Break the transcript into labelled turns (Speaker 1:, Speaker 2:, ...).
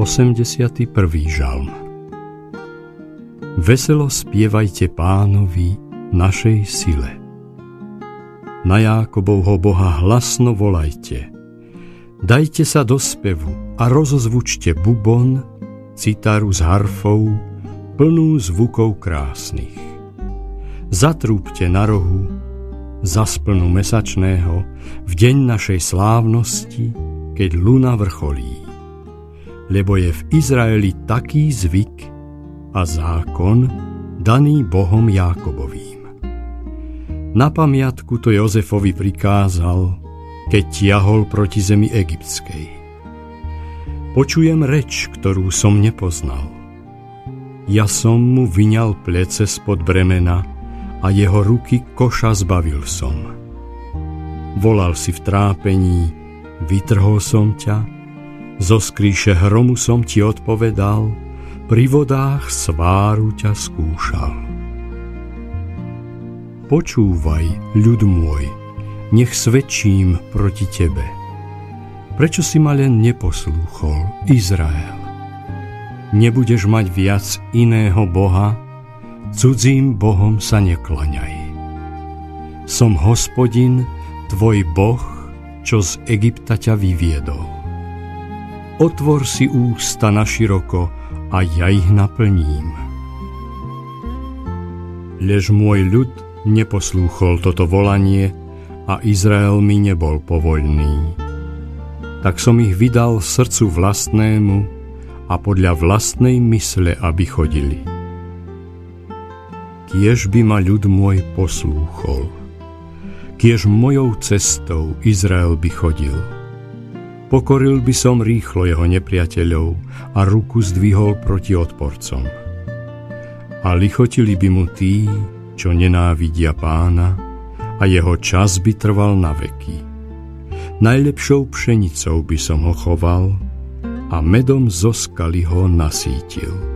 Speaker 1: 81. žalm. Veselo spievajte Pánovi, našej sile. Na Jákobovho Boha hlasno volajte. Dajte sa do spevu a rozozvučte bubon, citaru s harfou, plnú zvukov krásnych. Zatrúbte na rohu, za splnu mesačného, v deň našej slávnosti, keď luna vrcholí. Lebo je v Izraeli taký zvyk a zákon daný Bohom Jákobovým. Na pamiatku to Jozefovi prikázal, keď tiahol proti zemi egyptskej. Počujem reč, ktorú som nepoznal. Ja som mu vyňal plece spod bremena a jeho ruky koša zbavil som. Volal si v trápení, vytrhol som ťa, zo skríše hromu som ti odpovedal, pri vodách sváru ťa skúšal. Počúvaj, ľud môj, nech svedčím proti tebe. Prečo si ma len neposlúchol, Izrael? Nebudeš mať viac iného Boha, cudzím bohom sa neklaňaj. Som Hospodin, tvoj Boh, čo z Egypta ťa vyviedol. Otvor si ústa naširoko a ja ich naplním. Lež môj ľud neposlúchol toto volanie a Izrael mi nebol povoľný. Tak som ich vydal srdcu vlastnému a podľa vlastnej mysle, aby chodili. Kiež by ma ľud môj poslúchol, kiež mojou cestou Izrael by chodil. Pokoril by som rýchlo jeho nepriateľov a ruku zdvihol proti odporcom. A lichotili by mu tí, čo nenávidia Pána, a jeho čas by trval na veky. Najlepšou pšenicou by som ho choval a medom zo skaly ho nasítil.